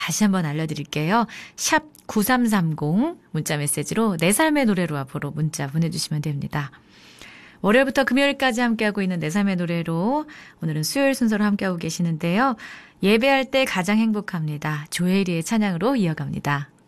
다시 한번 알려드릴게요. 샵 9330 문자 메시지로 내 삶의 노래로 앞으로 문자 보내주시면 됩니다. 월요일부터 금요일까지 함께하고 있는 내 삶의 노래로 오늘은 수요일 순서로 함께하고 계시는데요. 예배할 때 가장 행복합니다. 조혜리의 찬양으로 이어갑니다.